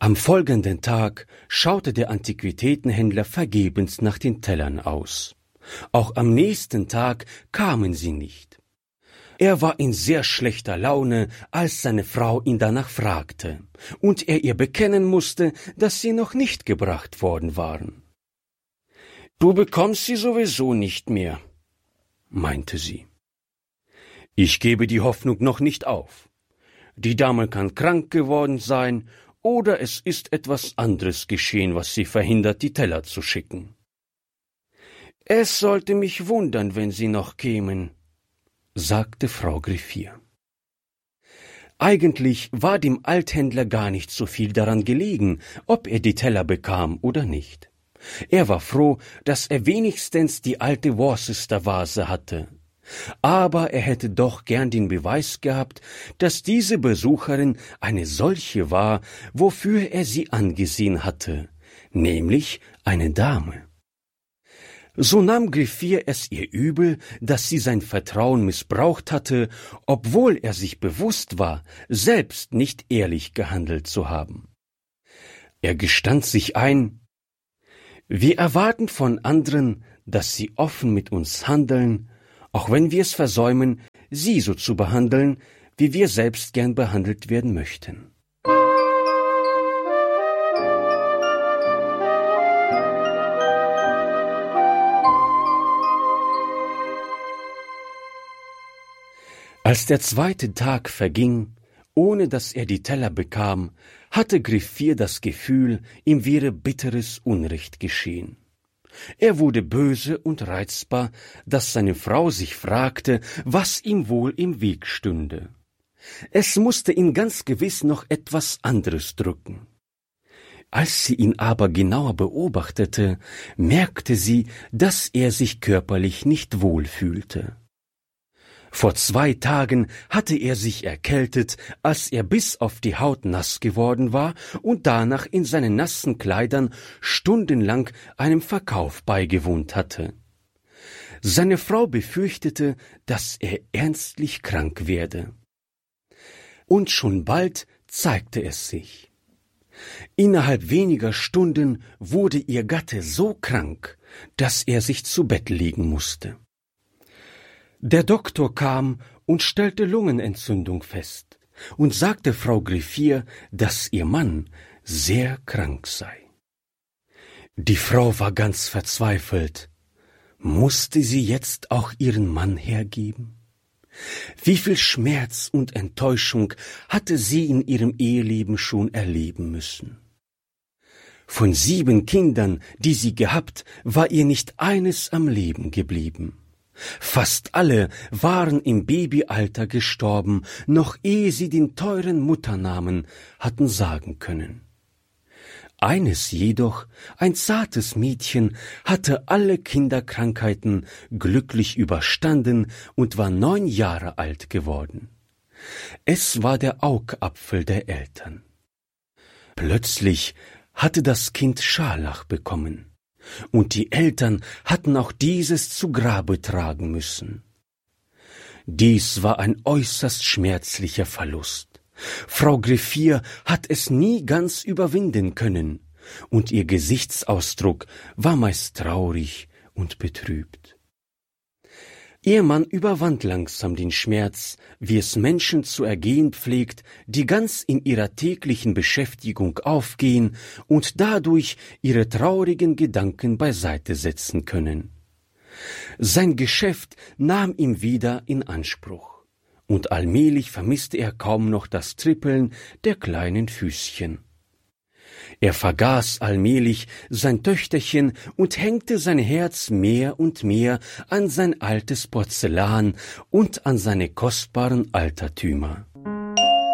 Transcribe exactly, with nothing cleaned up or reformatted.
Am folgenden Tag schaute der Antiquitätenhändler vergebens nach den Tellern aus. Auch am nächsten Tag kamen sie nicht. Er war in sehr schlechter Laune, als seine Frau ihn danach fragte, und er ihr bekennen musste, dass sie noch nicht gebracht worden waren. »Du bekommst sie sowieso nicht mehr«, meinte sie. »Ich gebe die Hoffnung noch nicht auf. Die Dame kann krank geworden sein, oder es ist etwas anderes geschehen, was sie verhindert, die Teller zu schicken.« »Es sollte mich wundern, wenn sie noch kämen«, sagte Frau Griffier. Eigentlich war dem Althändler gar nicht so viel daran gelegen, ob er die Teller bekam oder nicht. Er war froh, dass er wenigstens die alte Worcester-Vase hatte. Aber er hätte doch gern den Beweis gehabt, dass diese Besucherin eine solche war, wofür er sie angesehen hatte, nämlich eine Dame. So nahm Griffier es ihr übel, dass sie sein Vertrauen missbraucht hatte, obwohl er sich bewusst war, selbst nicht ehrlich gehandelt zu haben. Er gestand sich ein: Wir erwarten von anderen, dass sie offen mit uns handeln, auch wenn wir es versäumen, sie so zu behandeln, wie wir selbst gern behandelt werden möchten. Als der zweite Tag verging, ohne dass er die Teller bekam, hatte Griffier das Gefühl, ihm wäre bitteres Unrecht geschehen. Er wurde böse und reizbar, dass seine Frau sich fragte, was ihm wohl im Weg stünde. Es musste ihn ganz gewiss noch etwas anderes drücken. Als sie ihn aber genauer beobachtete, merkte sie, dass er sich körperlich nicht wohl fühlte. Vor zwei Tagen hatte er sich erkältet, als er bis auf die Haut nass geworden war und danach in seinen nassen Kleidern stundenlang einem Verkauf beigewohnt hatte. Seine Frau befürchtete, dass er ernstlich krank werde. Und schon bald zeigte es sich. Innerhalb weniger Stunden wurde ihr Gatte so krank, dass er sich zu Bett legen musste. Der Doktor kam und stellte Lungenentzündung fest und sagte Frau Griffier, dass ihr Mann sehr krank sei. Die Frau war ganz verzweifelt. Musste sie jetzt auch ihren Mann hergeben? Wie viel Schmerz und Enttäuschung hatte sie in ihrem Eheleben schon erleben müssen? Von sieben Kindern, die sie gehabt, war ihr nicht eines am Leben geblieben. Fast alle waren im Babyalter gestorben, noch ehe sie den teuren Mutternamen hatten sagen können. Eines jedoch, ein zartes Mädchen, hatte alle Kinderkrankheiten glücklich überstanden und war neun Jahre alt geworden. Es war der Augapfel der Eltern. Plötzlich hatte das Kind Scharlach bekommen. Und die Eltern hatten auch dieses zu Grabe tragen müssen. Dies war ein äußerst schmerzlicher Verlust. Frau Griffier hat es nie ganz überwinden können, und ihr Gesichtsausdruck war meist traurig und betrübt. Ihr Mann überwand langsam den Schmerz, wie es Menschen zu ergehen pflegt, die ganz in ihrer täglichen Beschäftigung aufgehen und dadurch ihre traurigen Gedanken beiseite setzen können. Sein Geschäft nahm ihm wieder in Anspruch, und allmählich vermisste er kaum noch das Trippeln der kleinen Füßchen. Er vergaß allmählich sein Töchterchen und hängte sein Herz mehr und mehr an sein altes Porzellan und an seine kostbaren Altertümer.